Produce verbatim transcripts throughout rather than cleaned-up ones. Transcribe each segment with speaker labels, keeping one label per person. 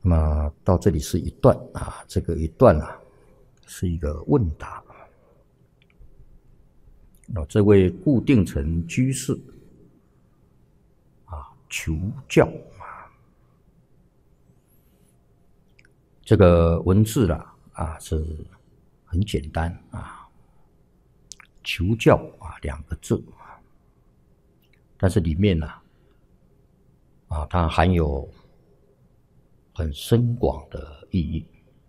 Speaker 1: 那么到这里是一段啊，这个一段啊是一个问答。哦，这位顾定成居士啊求教啊，这个文字啦啊是很简单啊，求教啊两个字，但是里面呢 啊, 啊它含有很深广的意义。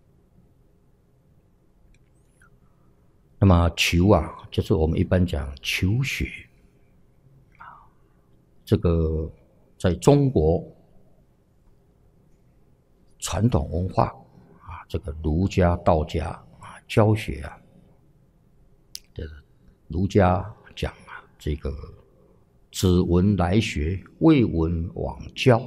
Speaker 1: 那么求啊，就是我们一般讲求学啊，这个在中国传统文化啊，这个儒家、道家啊教学啊，这儒家讲啊，这个子闻来学，未闻往教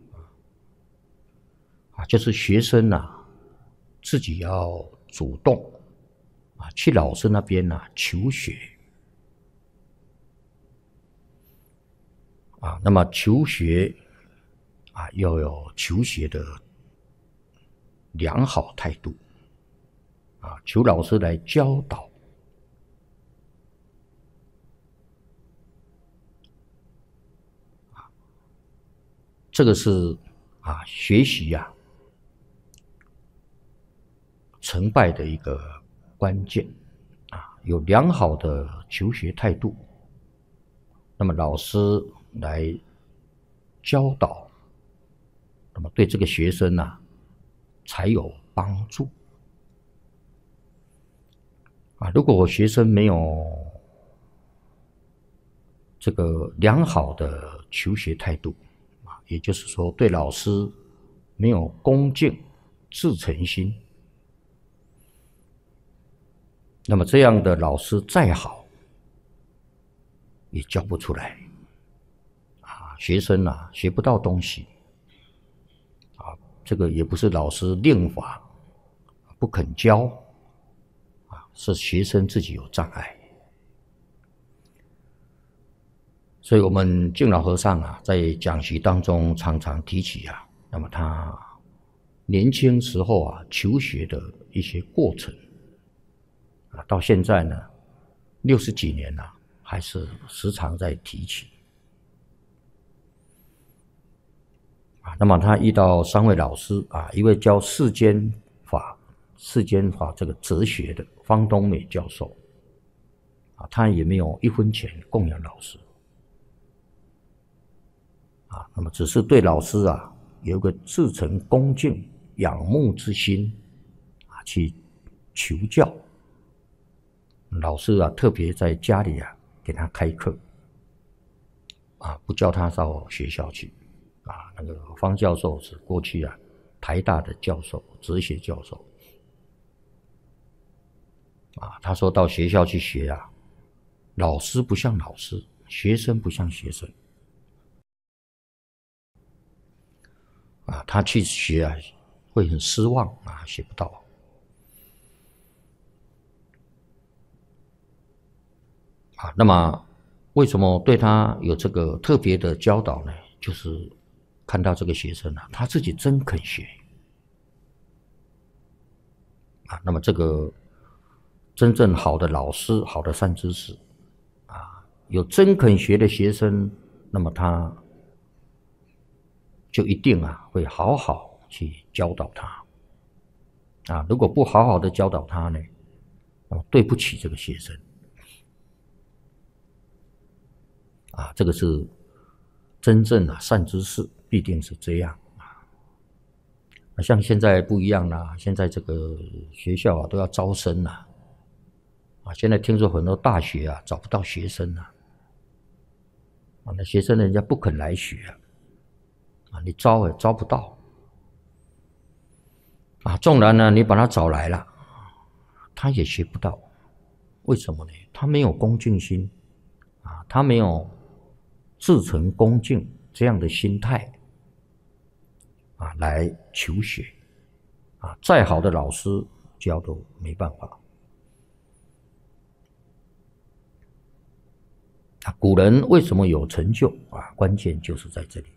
Speaker 1: 啊，就是学生啊自己要主动啊，去老师那边啊求学啊，那么求学啊要有求学的良好态度啊，求老师来教导啊，这个是啊学习啊成败的一个关键啊，有良好的求学态度，那么老师来教导，那么对这个学生啊才有帮助啊。如果学生没有这个良好的求学态度啊，也就是说对老师没有恭敬至诚心，那么这样的老师再好也教不出来啊，学生啊学不到东西啊，这个也不是老师令法不肯教啊，是学生自己有障碍。所以我们净老和尚啊在讲习当中常常提起啊，那么他年轻时候啊求学的一些过程啊，到现在呢六十几年了，还是时常在提起啊。那么他遇到三位老师啊，一位教世间法世间法这个哲学的方东美教授啊，他也没有一分钱供养老师啊，那么只是对老师啊有一个至诚恭敬仰慕之心啊，去求教。老师啊特别在家里啊给他开课啊，不叫他到学校去啊。那个方教授是过去啊台大的教授，哲学教授啊，他说到学校去学啊，老师不像老师，学生不像学生啊，他去学啊会很失望啊，学不到啊。那么为什么对他有这个特别的教导呢？就是看到这个学生啊，他自己真肯学啊。那么这个真正好的老师，好的善知识啊，有真肯学的学生，那么他就一定啊会好好去教导他啊。如果不好好的教导他呢，那么对不起这个学生啊。这个是真正啊善知识必定是这样啊。像现在不一样啦，现在这个学校啊都要招生啦啊，现在听说很多大学啊找不到学生啊，啊那学生人家不肯来学啊，啊你招也招不到啊，纵然呢你把他找来了，他也学不到。为什么呢？他没有恭敬心啊，他没有至诚恭敬这样的心态啊来求学啊，再好的老师教都没办法啊。古人为什么有成就啊？关键就是在这里